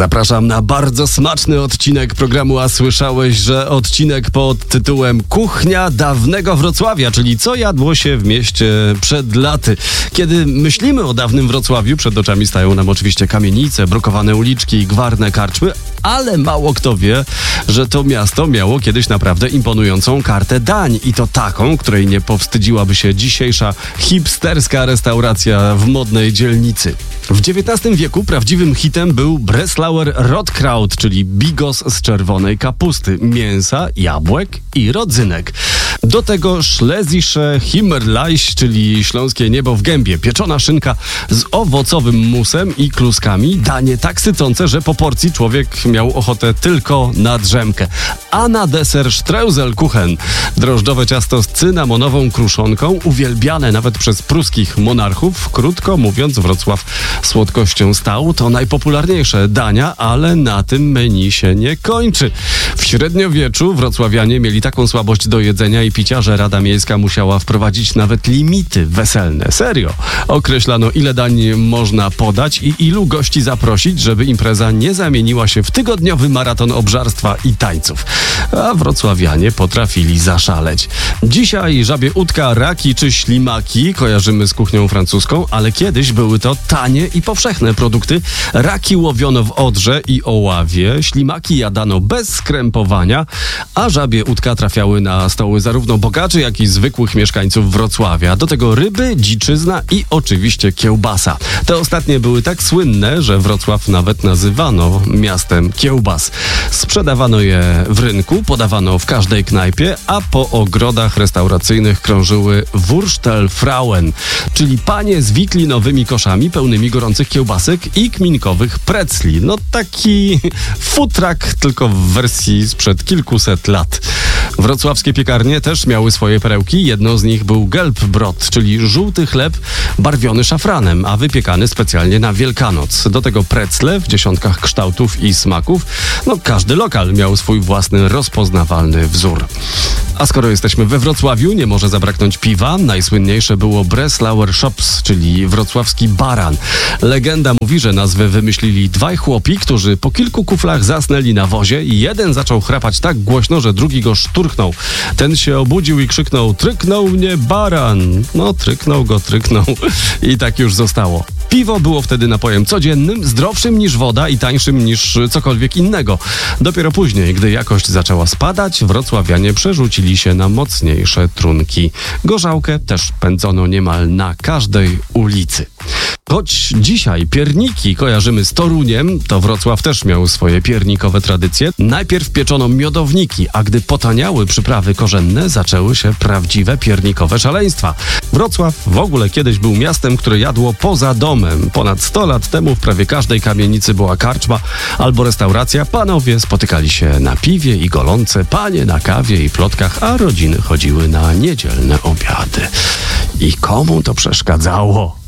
Zapraszam na bardzo smaczny odcinek programu A słyszałeś, że odcinek pod tytułem Kuchnia dawnego Wrocławia, czyli co jadło się w mieście przed laty. Kiedy myślimy o dawnym Wrocławiu, przed oczami stają nam oczywiście kamienice, brukowane uliczki i gwarne karczmy, ale mało kto wie, że to miasto miało kiedyś naprawdę imponującą kartę dań i to taką, której nie powstydziłaby się dzisiejsza hipsterska restauracja w modnej dzielnicy. W XIX wieku prawdziwym hitem był Breslauer Rotkraut, czyli bigos z czerwonej kapusty, mięsa, jabłek i rodzynek. Do tego Schlesische Himmerleisch, czyli śląskie niebo w gębie, pieczona szynka z owocowym musem i kluskami, danie tak sycące, że po porcji człowiek miał ochotę tylko na drzemkę. A na deser Streuselkuchen, drożdżowe ciasto z cynamonową kruszonką, uwielbiane nawet przez pruskich monarchów. Krótko mówiąc, Wrocław słodkością stał. To najpopularniejsze dania, ale na tym menu się nie kończy. W średniowieczu wrocławianie mieli taką słabość do jedzenia i picia, że Rada Miejska musiała wprowadzić nawet limity weselne. Serio. Określano, ile dań można podać i ilu gości zaprosić, żeby impreza nie zamieniła się w tygodniowy maraton obżarstwa i tańców. A wrocławianie potrafili zaszaleć. Dzisiaj żabie udka, raki czy ślimaki kojarzymy z kuchnią francuską, ale kiedyś były to tanie i powszechne produkty. Raki łowiono w Odrze i Oławie, ślimaki jadano bez skrępowania, a żabie udka trafiały na stoły zarówno bogaczy, jak i zwykłych mieszkańców Wrocławia. Do tego ryby, dziczyzna i oczywiście kiełbasa. Te ostatnie były tak słynne, że Wrocław nawet nazywano miastem kiełbas. Sprzedawano je w rynku, podawano w każdej knajpie, a po ogrodach restauracyjnych krążyły Wurstelfrauen, czyli panie z wiklinowymi koszami pełnymi gorących kiełbasek i kminkowych precli. No taki futrak, tylko w wersji sprzed kilkuset lat. Wrocławskie piekarnie też miały swoje perełki. Jedną z nich był Gelbbrot, czyli żółty chleb barwiony szafranem, a wypiekany specjalnie na Wielkanoc. Do tego precle w dziesiątkach kształtów i smaków. No każdy lokal miał swój własny rozpoznawalny wzór. A skoro jesteśmy we Wrocławiu, nie może zabraknąć piwa. Najsłynniejsze było Breslauer Schops, czyli wrocławski baran. Legenda mówi, że nazwę wymyślili dwaj chłopi, którzy po kilku kuflach zasnęli na wozie i jeden zaczął chrapać tak głośno, że drugi go szturchnął. Ten się obudził i krzyknął: tryknął mnie baran. No, tryknął go i tak już zostało. Piwo było wtedy napojem codziennym, zdrowszym niż woda i tańszym niż cokolwiek innego. Dopiero później, gdy jakość zaczęła spadać, wrocławianie przerzucili się na mocniejsze trunki. Gorzałkę też pędzono niemal na każdej ulicy. Choć dzisiaj pierniki kojarzymy z Toruniem, to Wrocław też miał swoje piernikowe tradycje. Najpierw pieczono miodowniki, a gdy potaniały przyprawy korzenne, zaczęły się prawdziwe piernikowe szaleństwa. Wrocław w ogóle kiedyś był miastem, które jadło poza domem. Ponad 100 lat temu w prawie każdej kamienicy była karczma albo restauracja. Panowie spotykali się na piwie i golące, panie na kawie i plotkach, a rodziny chodziły na niedzielne obiady. I komu to przeszkadzało?